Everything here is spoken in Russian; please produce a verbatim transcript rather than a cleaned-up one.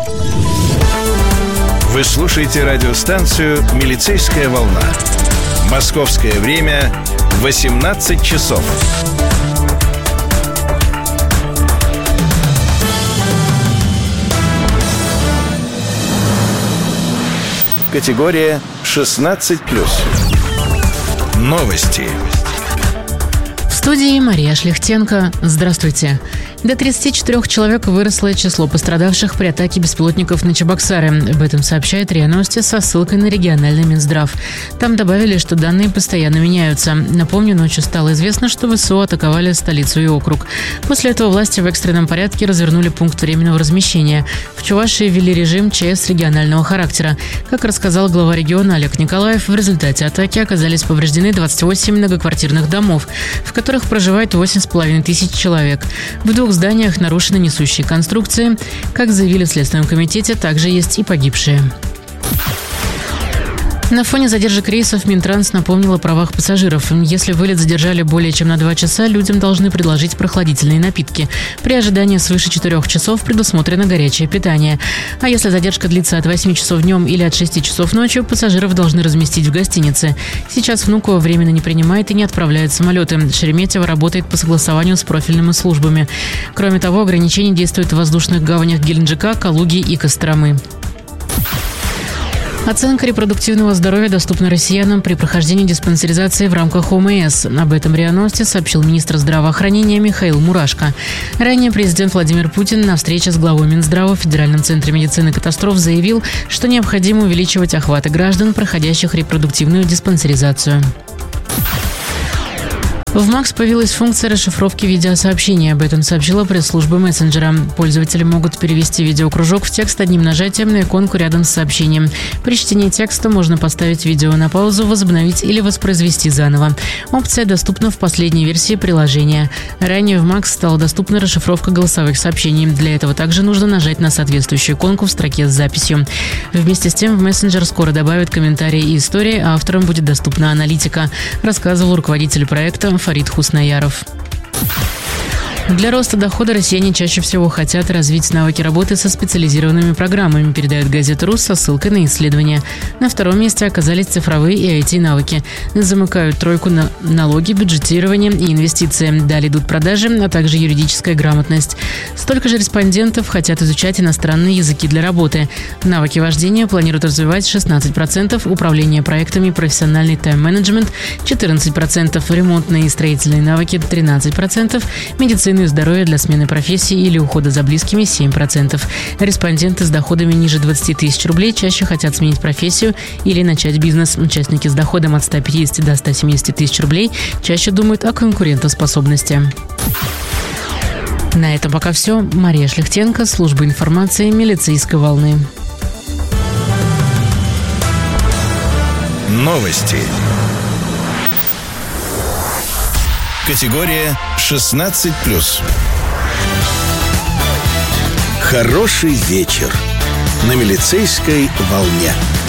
Вы слушаете радиостанцию «Милицейская волна». Московское время восемнадцать часов. Категория шестнадцать плюс. Новости. В студии Мария Шлихтенко. Здравствуйте. До тридцати четырёх человек выросло число пострадавших при атаке беспилотников на Чебоксары. Об этом сообщает РИА Новости со ссылкой на региональный Минздрав. Там добавили, что данные постоянно меняются. Напомню, ночью стало известно, что ВСУ атаковали столицу и округ. После этого власти в экстренном порядке развернули пункт временного размещения. В Чувашии ввели режим ЧС регионального характера. Как рассказал глава региона Олег Николаев, в результате атаки оказались повреждены двадцать восемь многоквартирных домов, в которых проживает восемь с половиной тысяч человек. В двух зданиях нарушены несущие конструкции. Как заявили в Следственном комитете, также есть и погибшие. На фоне задержек рейсов Минтранс напомнил о правах пассажиров. Если вылет задержали более чем на два часа, людям должны предложить прохладительные напитки. При ожидании свыше четырех часов предусмотрено горячее питание. А если задержка длится от восьми часов днем или от шести часов ночью, пассажиров должны разместить в гостинице. Сейчас Внуково временно не принимает и не отправляет самолеты. Шереметьево работает по согласованию с профильными службами. Кроме того, ограничения действуют в воздушных гаванях Геленджика, Калуги и Костромы. Оценка репродуктивного здоровья доступна россиянам при прохождении диспансеризации в рамках ОМС. Об этом РИА Новости сообщил министр здравоохранения Михаил Мурашко. Ранее президент Владимир Путин на встрече с главой Минздрава в Федеральном центре медицины катастроф заявил, что необходимо увеличивать охваты граждан, проходящих репродуктивную диспансеризацию. В МАКС появилась функция расшифровки видеосообщений. Об этом сообщила пресс-служба мессенджера. Пользователи могут перевести видеокружок в текст одним нажатием на иконку рядом с сообщением. При чтении текста можно поставить видео на паузу, возобновить или воспроизвести заново. Опция доступна в последней версии приложения. Ранее в МАКС стала доступна расшифровка голосовых сообщений. Для этого также нужно нажать на соответствующую иконку в строке с записью. Вместе с тем в мессенджер скоро добавят комментарии и истории, а авторам будет доступна аналитика, рассказывал руководитель проекта Фарид Хуснаяров. Для роста дохода россияне чаще всего хотят развить навыки работы со специализированными программами, передает газета «Рус» со ссылкой на исследования. На втором месте оказались цифровые и ай ти-навыки. Замыкают тройку на налоги, бюджетирование и инвестиции. Далее идут продажи, а также юридическая грамотность. Столько же респондентов хотят изучать иностранные языки для работы. Навыки вождения планируют развивать шестнадцать процентов, управление проектами, профессиональный тайм-менеджмент – четырнадцать процентов, ремонтные и строительные навыки – тринадцать процентов, медицина и здоровье для смены профессии или ухода за близкими – семь процентов. Респонденты с доходами ниже двадцати тысяч рублей чаще хотят сменить профессию или начать бизнес. Участники с доходом от ста пятидесяти до ста семидесяти тысяч рублей чаще думают о конкурентоспособности. На этом пока все. Мария Шлихтенко, служба информации «Милицейской волны». Новости. Категория шестнадцать плюс. Хороший вечер на Милицейской волне.